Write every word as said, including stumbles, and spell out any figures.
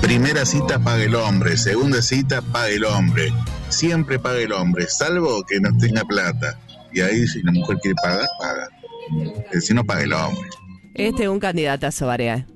Primera cita paga el hombre, segunda cita paga el hombre. Siempre paga el hombre, salvo que no tenga plata. Y ahí si la mujer quiere pagar, paga. Si no, paga el hombre. Este es un candidatazo, Barea.